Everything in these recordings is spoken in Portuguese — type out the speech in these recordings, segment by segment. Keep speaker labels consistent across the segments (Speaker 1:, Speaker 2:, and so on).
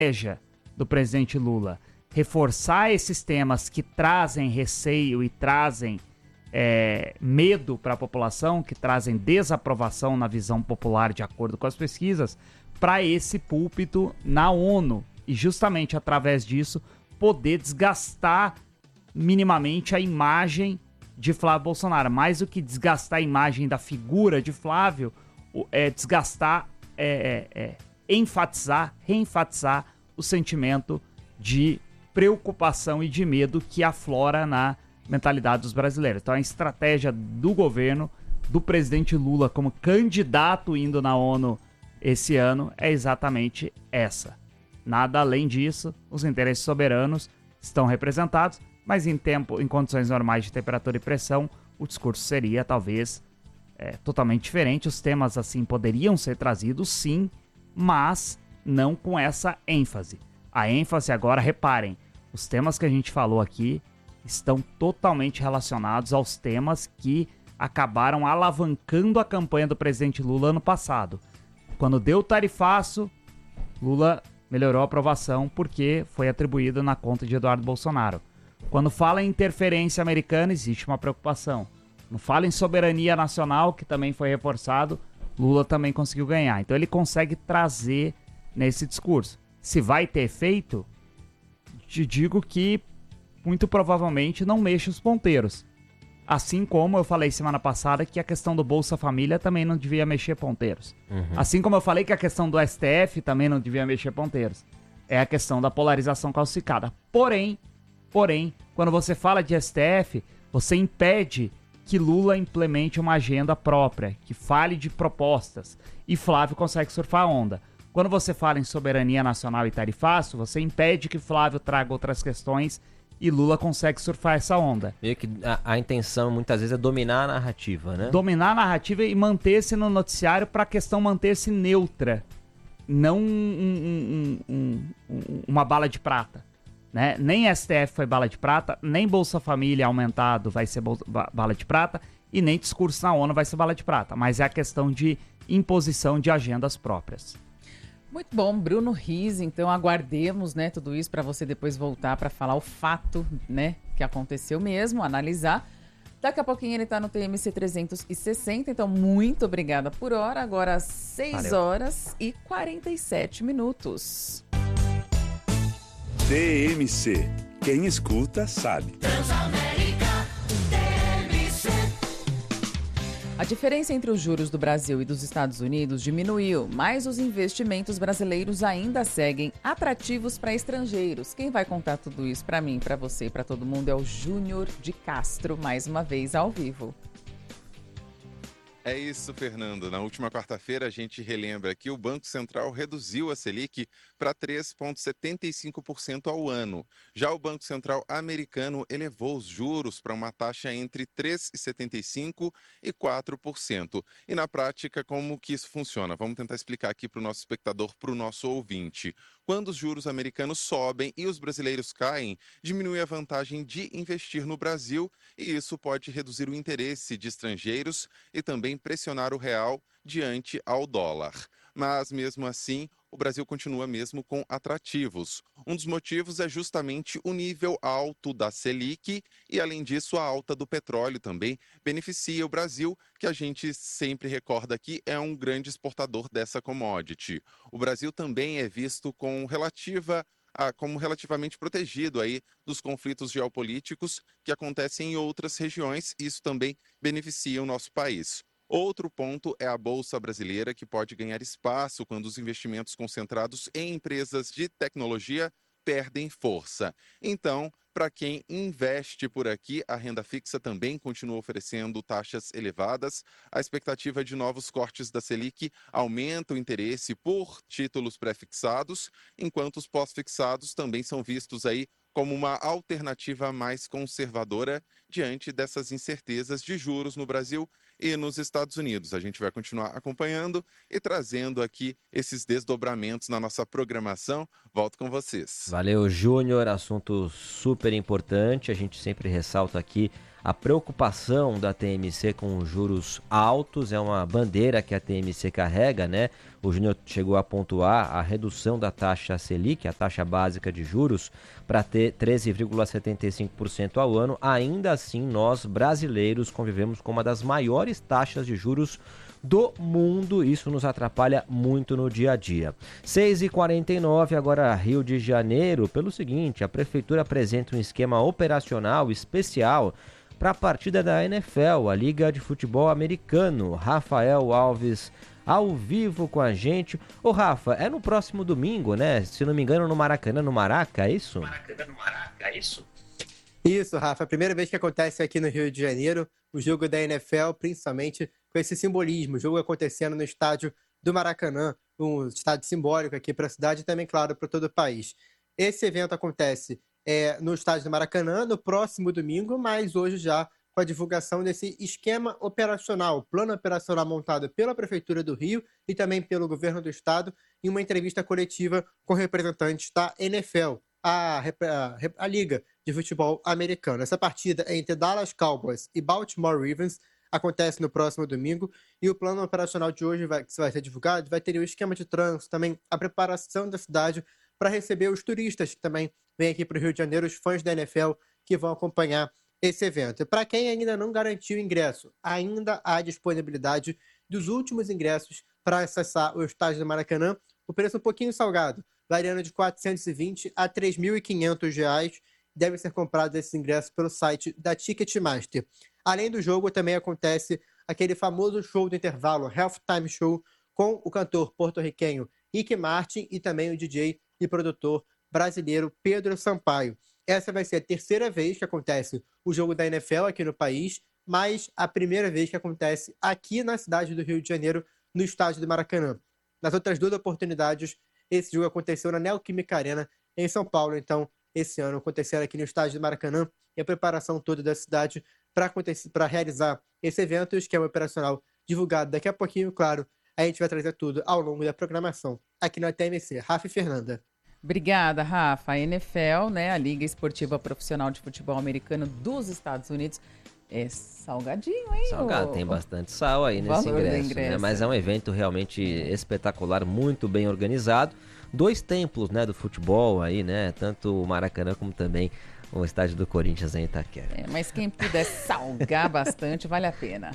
Speaker 1: estratégia do presidente Lula. Reforçar esses temas que trazem receio e trazem medo para a população, que trazem desaprovação na visão popular de acordo com as pesquisas, para esse púlpito na ONU. E justamente através disso poder desgastar minimamente a imagem de Flávio Bolsonaro. Mais do que desgastar a imagem da figura de Flávio, desgastar, reenfatizar o sentimento de preocupação e de medo que aflora na mentalidade dos brasileiros. Então a estratégia do governo, do presidente Lula como candidato indo na ONU esse ano é exatamente essa. Nada além disso, os interesses soberanos estão representados, mas em condições normais de temperatura e pressão, o discurso seria talvez totalmente diferente. Os temas assim poderiam ser trazidos sim, mas não com essa ênfase. A ênfase agora, reparem, os temas que a gente falou aqui estão totalmente relacionados aos temas que acabaram alavancando a campanha do presidente Lula ano passado. Quando deu o tarifaço, Lula melhorou a aprovação porque foi atribuído na conta de Eduardo Bolsonaro. Quando fala em interferência americana, existe uma preocupação. Quando fala em soberania nacional, que também foi reforçado, Lula também conseguiu ganhar. Então ele consegue trazer nesse discurso. Se vai ter efeito, te digo que muito provavelmente não mexe os ponteiros. Assim como eu falei semana passada que a questão do Bolsa Família também não devia mexer ponteiros. Assim como eu falei que a questão do STF também não devia mexer ponteiros. É a questão da polarização calcificada. Porém, quando você fala de STF, você impede que Lula implemente uma agenda própria, que fale de propostas, e Flávio consegue surfar a onda. Quando você fala em soberania nacional e tarifaço, você impede que Flávio traga outras questões e Lula consegue surfar essa onda.
Speaker 2: Meio que a intenção muitas vezes é dominar a narrativa, né?
Speaker 1: Dominar a narrativa e manter-se no noticiário para a questão manter-se neutra, não uma bala de prata. Né? Nem STF foi bala de prata, nem Bolsa Família aumentado vai ser bala de prata e nem discurso na ONU vai ser bala de prata, mas é a questão de imposição de agendas próprias.
Speaker 3: Muito bom, Bruno Riz, então aguardemos, né, tudo isso para você depois voltar para falar o fato, né, que aconteceu mesmo, analisar. Daqui a pouquinho ele está no TMC 360, então muito obrigada por hora, agora às 6 horas e 47 minutos.
Speaker 4: TMC, quem escuta sabe.
Speaker 3: A diferença entre os juros do Brasil e dos Estados Unidos diminuiu, mas os investimentos brasileiros ainda seguem atrativos para estrangeiros. Quem vai contar tudo isso para mim, para você e para todo mundo é o Júnior de Castro, mais uma vez ao vivo.
Speaker 5: É isso, Fernando. Na última quarta-feira, a gente relembra que o Banco Central reduziu a Selic para 3,75% ao ano. Já o Banco Central americano elevou os juros para uma taxa entre 3,75% e 4%. E na prática, como que isso funciona? Vamos tentar explicar aqui para o nosso espectador, para o nosso ouvinte. Quando os juros americanos sobem e os brasileiros caem, diminui a vantagem de investir no Brasil e isso pode reduzir o interesse de estrangeiros e também pressionar o real diante ao dólar. Mas, mesmo assim, o Brasil continua mesmo com atrativos. Um dos motivos é justamente o nível alto da Selic e, além disso, a alta do petróleo também beneficia o Brasil, que a gente sempre recorda aqui é um grande exportador dessa commodity. O Brasil também é visto como relativamente protegido aí dos conflitos geopolíticos que acontecem em outras regiões, e isso também beneficia o nosso país. Outro ponto é a Bolsa Brasileira, que pode ganhar espaço quando os investimentos concentrados em empresas de tecnologia perdem força. Então, para quem investe por aqui, a renda fixa também continua oferecendo taxas elevadas. A expectativa de novos cortes da Selic aumenta o interesse por títulos pré-fixados, enquanto os pós-fixados também são vistos aí como uma alternativa mais conservadora diante dessas incertezas de juros no Brasil e nos Estados Unidos. A gente vai continuar acompanhando e trazendo aqui esses desdobramentos na nossa programação. Volto com vocês.
Speaker 2: Valeu, Júnior. Assunto super importante. A gente sempre ressalta aqui a preocupação da TMC com os juros altos. É uma bandeira que a TMC carrega, né? O Júnior chegou a pontuar a redução da taxa Selic, a taxa básica de juros, para ter 13,75% ao ano. Ainda assim, nós brasileiros convivemos com uma das maiores taxas de juros do mundo. Isso nos atrapalha muito no dia a dia. 6h49, agora Rio de Janeiro. Pelo seguinte, a Prefeitura apresenta um esquema operacional especial para a partida da NFL, a Liga de Futebol Americano. Rafael Alves ao vivo com a gente. Ô Rafa, é no próximo domingo, né? Se não me engano, no Maracanã, no Maraca, é isso?
Speaker 6: Maracanã, no Maraca, é isso?
Speaker 7: Isso, Rafa. A primeira vez que acontece aqui no Rio de Janeiro, o jogo da NFL, principalmente com esse simbolismo. O jogo acontecendo no estádio do Maracanã, um estádio simbólico aqui para a cidade e também, claro, para todo o país. Esse evento acontece no estádio do Maracanã no próximo domingo, mas hoje já com a divulgação desse esquema operacional, plano operacional montado pela Prefeitura do Rio e também pelo Governo do Estado, em uma entrevista coletiva com representantes da NFL, a Liga de Futebol Americano. Essa partida entre Dallas Cowboys e Baltimore Ravens acontece no próximo domingo e o plano operacional de hoje que vai ser divulgado vai ter o esquema de trânsito, também a preparação da cidade para receber os turistas que também vêm aqui para o Rio de Janeiro, os fãs da NFL que vão acompanhar esse evento. Para quem ainda não garantiu ingresso, ainda há disponibilidade dos últimos ingressos para acessar o estádio do Maracanã. O preço um pouquinho salgado, variando de R$ 420 a R$ 3.500. Devem ser comprados esses ingressos pelo site da Ticketmaster. Além do jogo, também acontece aquele famoso show do intervalo, Halftime Show, com o cantor porto-riquenho Ricky Martin e também o DJ e produtor brasileiro Pedro Sampaio. Essa vai ser a terceira vez que acontece o jogo da NFL aqui no país, mas a primeira vez que acontece aqui na cidade do Rio de Janeiro, no estádio do Maracanã. Nas outras duas oportunidades, esse jogo aconteceu na Neoquímica Arena, em São Paulo. Então, esse ano aconteceu aqui no estádio do Maracanã e a preparação toda da cidade para realizar esse evento e o esquema operacional divulgado daqui a pouquinho, claro. A gente vai trazer tudo ao longo da programação aqui na TMC. Rafa e Fernanda.
Speaker 3: Obrigada, Rafa. A NFL, né, a Liga Esportiva Profissional de Futebol Americano dos Estados Unidos, é salgadinho, hein?
Speaker 2: Salgado, tem bastante sal aí nesse ingresso, né? Mas é um evento realmente espetacular, muito bem organizado. 2 templos, né, do futebol aí, né? Tanto o Maracanã como também o estádio do Corinthians em Itaquera.
Speaker 3: Mas quem puder salgar bastante, vale a pena.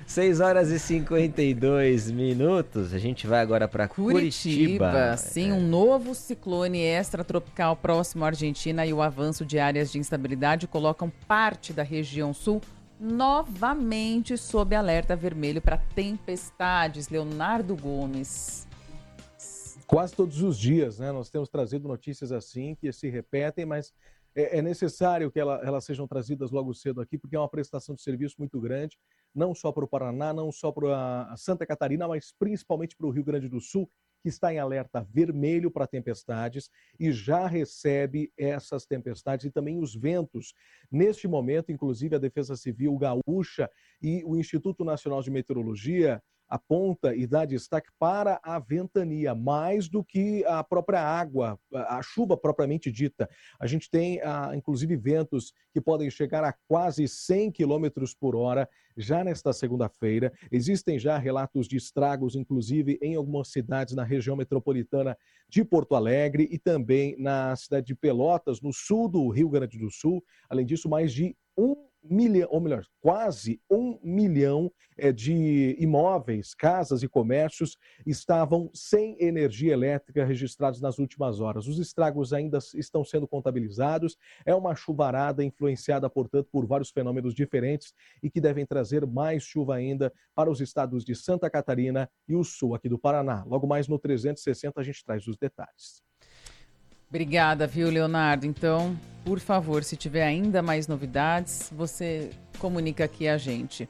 Speaker 2: 6h52. A gente vai agora para Curitiba.
Speaker 3: Sim, um novo ciclone extratropical próximo à Argentina e o avanço de áreas de instabilidade colocam parte da região sul novamente sob alerta vermelho para tempestades. Leonardo Gomes.
Speaker 8: Quase todos os dias, né? Nós temos trazido notícias assim que se repetem, mas é necessário que elas sejam trazidas logo cedo aqui, porque é uma prestação de serviço muito grande, não só para o Paraná, não só para Santa Catarina, mas principalmente para o Rio Grande do Sul, que está em alerta vermelho para tempestades e já recebe essas tempestades e também os ventos. Neste momento, inclusive, a Defesa Civil Gaúcha e o Instituto Nacional de Meteorologia aponta e dá destaque para a ventania, mais do que a própria água, a chuva propriamente dita. A gente tem, inclusive, ventos que podem chegar a quase 100 km por hora já nesta segunda-feira. Existem já relatos de estragos, inclusive, em algumas cidades na região metropolitana de Porto Alegre e também na cidade de Pelotas, no sul do Rio Grande do Sul. Além disso, mais de 1 milhão, ou melhor, quase 1 milhão de imóveis, casas e comércios estavam sem energia elétrica registrados nas últimas horas. Os estragos ainda estão sendo contabilizados. É uma chuvarada influenciada, portanto, por vários fenômenos diferentes e que devem trazer mais chuva ainda para os estados de Santa Catarina e o sul aqui do Paraná. Logo mais no 360 a gente traz os detalhes.
Speaker 3: Obrigada, viu, Leonardo? Então, por favor, se tiver ainda mais novidades, você comunica aqui a gente.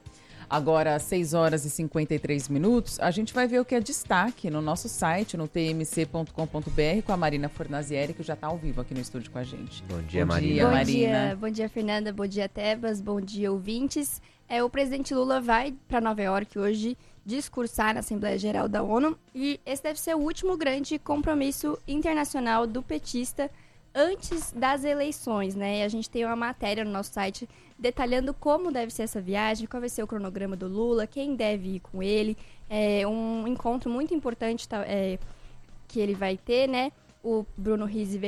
Speaker 3: Agora, às 6 horas e 53 minutos, a gente vai ver o que é destaque no nosso site, no tmc.com.br, com a Marina Fornazieri, que já está ao vivo aqui no estúdio com a gente.
Speaker 2: Bom dia,
Speaker 3: Bom
Speaker 2: Marina.
Speaker 3: dia, Marina.
Speaker 6: Bom dia, Fernanda. Bom dia, Tebas. Bom dia, ouvintes. O presidente Lula vai para Nova York hoje discursar na Assembleia Geral da ONU e esse deve ser o último grande compromisso internacional do petista antes das eleições, né? E a gente tem uma matéria no nosso site detalhando como deve ser essa viagem, qual vai ser o cronograma do Lula, quem deve ir com ele. É um encontro muito importante que ele vai ter, né? O Bruno Rizzi